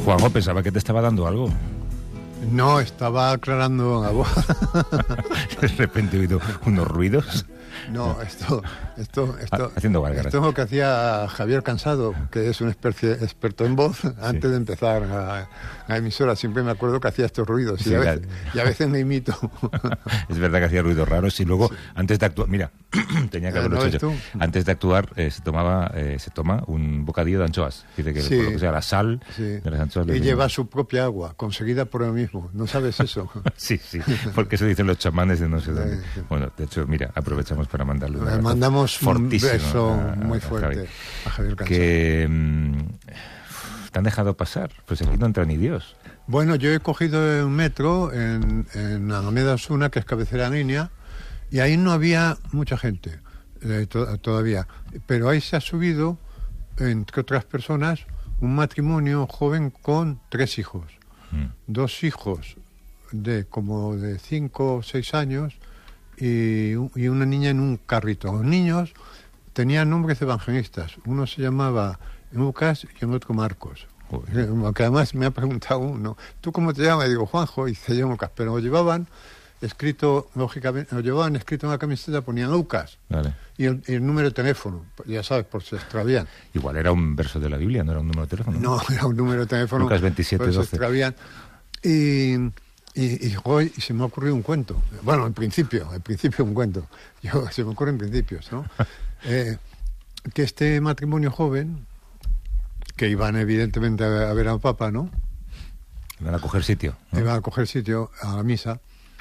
Juanjo, pensaba que te estaba dando algo. No, estaba aclarando la voz. De repente he oído unos ruidos. No, esto haciendo gárgaras. Esto es lo que hacía Javier Cansado, que es un experto en voz, antes de empezar la emisora. Siempre me acuerdo que hacía estos ruidos, sí, y a veces me imito. Es verdad que hacía ruidos raros y luego, antes de actuar, mira, tenía que haberlo hecho yo. Antes de actuar se toma un bocadillo de anchoas. Dice que por lo que sea la sal de las anchoas. Y lleva su propia agua, conseguida por él mismo. ¿No sabes eso? Sí, porque eso dicen los chamanes de no sé dónde. Bueno, de hecho, mira, aprovechamos para mandarle un abrazo mandamos fortísimo un beso muy fuerte a Javier Cansado. Que te han dejado pasar, pues aquí no entra ni Dios. Bueno, yo he cogido un metro en Alameda Osuna, que es cabecera línea, y ahí no había mucha gente todavía, pero ahí se ha subido, entre otras personas, un matrimonio joven con 3 hijos. 2 hijos como de 5 o 6 años y una niña en un carrito. Los niños tenían nombres evangelistas. Uno se llamaba Lucas y el otro Marcos. Que además me ha preguntado uno, ¿tú cómo te llamas? Y digo, Juanjo, y se llama Lucas. Pero lo llevaban escrito, lógicamente, en la camiseta, ponían Lucas. Vale. Y el número de teléfono, ya sabes, por si extravían. Igual era un verso de la Biblia, no era un número de teléfono. No, era un número de teléfono. Lucas 27, 12. Se extravían. Y se me ha ocurrido un cuento. Bueno, en principio un cuento. Se me ocurren principios, ¿no? Que este matrimonio joven, que iban evidentemente a ver al Papa, ¿no? Iban a coger sitio, ¿no? Iban a coger sitio a la misa.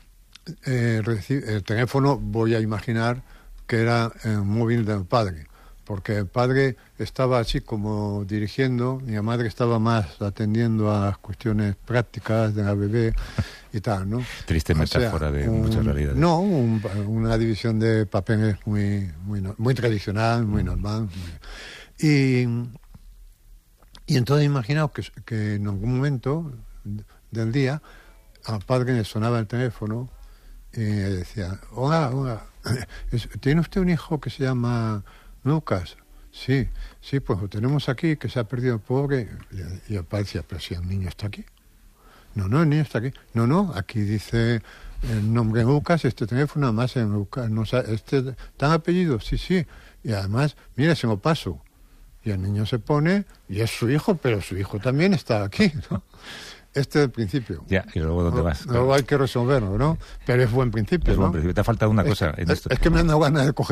El teléfono, voy a imaginar que era el móvil del padre, porque el padre estaba así como dirigiendo y la madre estaba más atendiendo a las cuestiones prácticas de la bebé y tal, ¿no? Triste metáfora de muchas realidades. No, una división de papeles muy tradicional, muy normal. Y entonces imaginaos que en algún momento del día al padre le sonaba el teléfono y decía, hola, ¿tiene usted un hijo que se llama Lucas? Sí, pues lo tenemos aquí, que se ha perdido el pobre. Y el padre decía, pero si el niño está aquí. No, el niño está aquí. No, aquí dice el nombre Lucas, este teléfono, además en Lucas, no sabe, ¿tan apellido? Sí. Y además, mire, se lo paso. Y el niño se pone, y es su hijo, pero su hijo también está aquí, ¿no? Este es el principio. Ya, y luego ¿dónde vas? Luego hay que resolverlo, ¿no? Pero es buen principio, es ¿no? Buen principio. Te ha faltado una cosa en esto. Es que me han dado ganas de coger